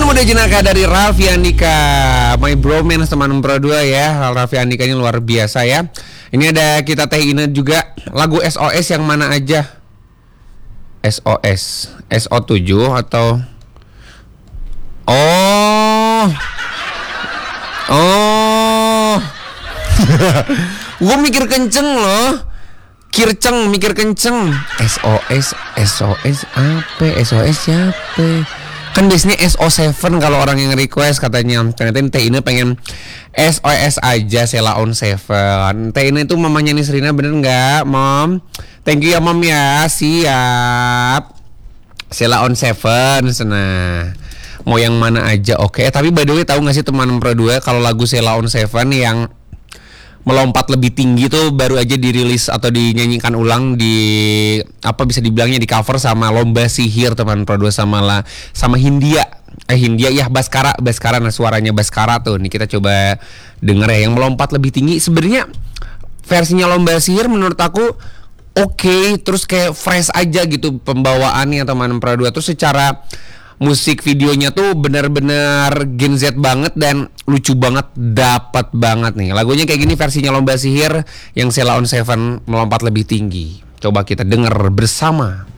Muda Jenaka dari Raffi Andika, My Bromance teman Pro 2 ya. Raffi Andika ini luar biasa ya. Ini ada Kita Teh Ine juga. Lagu SOS yang mana aja? SOS SO7 atau Oh Gue mikir kenceng loh. Kirceng mikir kenceng. SOS apa? SOS siapa? Kan biasanya SO7 kalau orang yang request katanya. Ternyata Teh Ine pengen SOS aja, Sheila on 7. Teh Ine itu mamanya Nisrina, bener nggak, Mom? Thank you ya, Mom ya. Siap. Sheila on 7. Nah, mau yang mana aja oke. Tapi by the way, tahu nggak sih teman Pro 2 kalau lagu Sheila on 7 yang melompat lebih tinggi tuh baru aja dirilis atau dinyanyikan ulang di apa bisa dibilangnya di cover sama Lomba Sihir teman Pro 2 sama Hindia ya Baskara. Nah, suaranya Baskara tuh nih, kita coba denger ya yang melompat lebih tinggi. Sebenarnya versinya Lomba Sihir menurut aku oke, terus kayak fresh aja gitu pembawaannya teman Pro 2. Terus secara musik videonya tuh benar-benar Gen Z banget dan lucu banget, dapat banget nih. Lagunya kayak gini versinya Lomba Sihir yang Sheila on 7 melompat lebih tinggi. Coba kita denger bersama.